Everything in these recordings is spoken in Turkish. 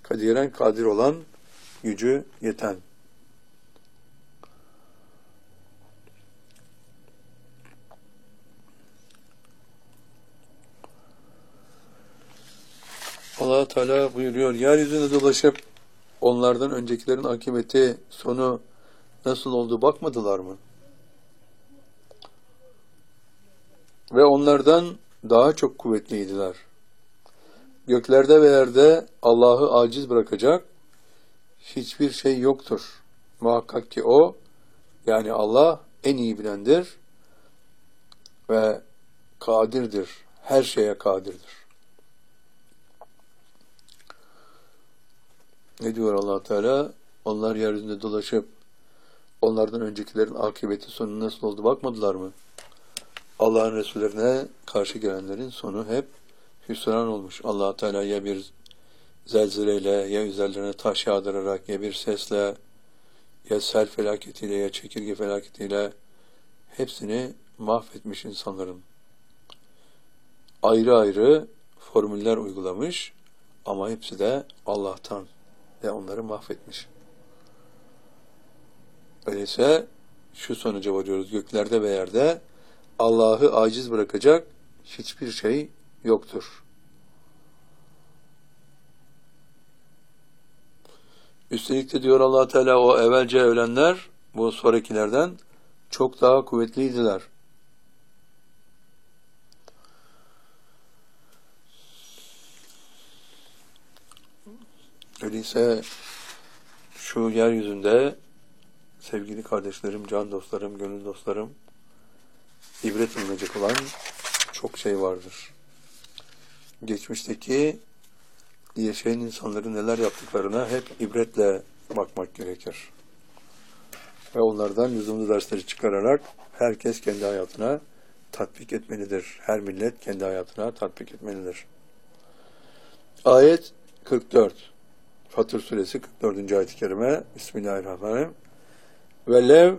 kadiren kadir olan, gücü yeten. Allah Teala buyuruyor, yeryüzünde dolaşıp onlardan öncekilerin akıbeti, sonu nasıl oldu bakmadılar mı? Ve onlardan daha çok kuvvetliydiler. Göklerde ve yerde Allah'ı aciz bırakacak hiçbir şey yoktur. Muhakkak ki O, yani Allah en iyi bilendir ve kadirdir. Her şeye kadirdir. Ne diyor Allah Teala? Onlar yeryüzünde dolaşıp onlardan öncekilerin akıbeti, sonu nasıl oldu bakmadılar mı? Allah'ın Resullerine karşı gelenlerin sonu hep hüsran olmuş. Allah Teala ya bir zelzeleyle, ya üzerlerine taş yağdırarak, ya bir sesle, ya sel felaketiyle, ya çekirge felaketiyle hepsini mahvetmiş insanların. Ayrı ayrı formüller uygulamış ama hepsi de Allah'tan ve onları mahvetmiş. Öyleyse şu sonuca varıyoruz: göklerde ve yerde Allah'ı aciz bırakacak hiçbir şey yoktur. Üstelik de diyor Allah Teala, o evvelce ölenler bu sonrakilerden çok daha kuvvetliydiler. Öyleyse şu yeryüzünde sevgili kardeşlerim, can dostlarım, gönül dostlarım, ibret alınacak olan çok şey vardır. Geçmişteki yaşayan insanların neler yaptıklarına hep ibretle bakmak gerekir. Ve onlardan lüzumlu dersleri çıkararak herkes kendi hayatına tatbik etmelidir. Her millet kendi hayatına tatbik etmelidir. Ayet 44. Fatır Suresi 44. ayet-i kerime. Bismillahirrahmanirrahim. Velev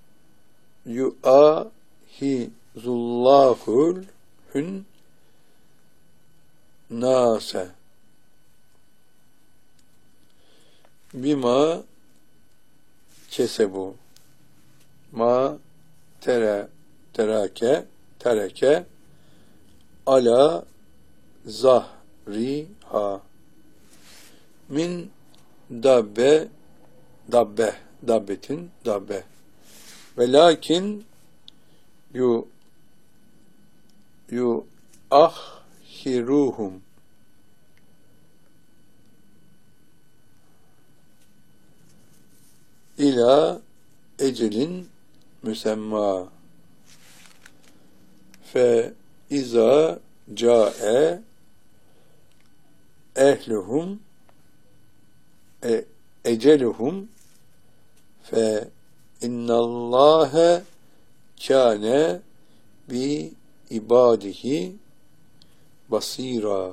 yu'ahizullahul hün nase bima kesebu ma tereke ala zahriha min dabbetin velakin yu'ahhiruhum ila ecelin müsemma fe iza ca'e ehluhum eceluhum fe innallâhe kâne bi ibadihi basîrâ.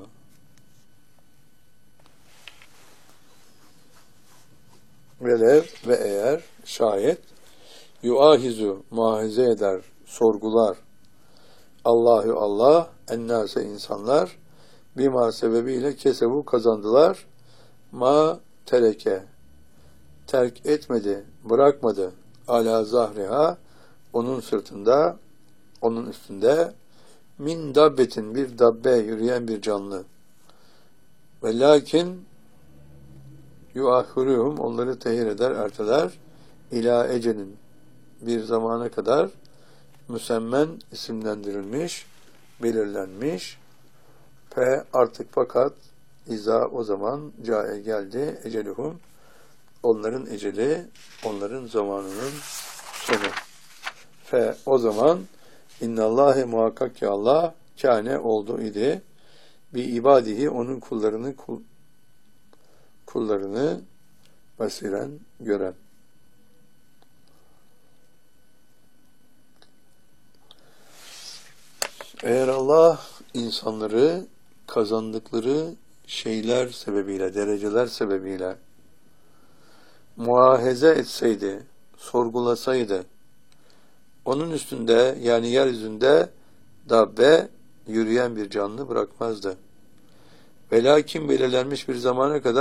Velev ve eğer, şayet, yuahizu muahize eder, sorgular Allahu Allah ennâse insanlar bima sebebiyle kesebu kazandılar ma tereke terk etmedi, bırakmadı ala zahriha onun sırtında, onun üstünde min dabbetin bir dabbe, yürüyen bir canlı. Ve lakin yuahiruhum onları tehir eder, erteler ila ecelin bir zamana kadar müsemmen isimlendirilmiş, belirlenmiş. Artık fakat iza o zaman cae geldi eceluhum onların eceli, onların zamanının sonu. O zaman innallâhe muhakkak ki Allah kâne oldu idi bi ibadihi onun kullarını basiren gören. Eğer Allah insanları kazandıkları şeyler sebebiyle, dereceler sebebiyle muahize etseydi, sorgulasaydı, onun üstünde yani yeryüzünde dabbe, yürüyen bir canlı bırakmazdı. Ve lakin belirlenmiş bir zamana kadar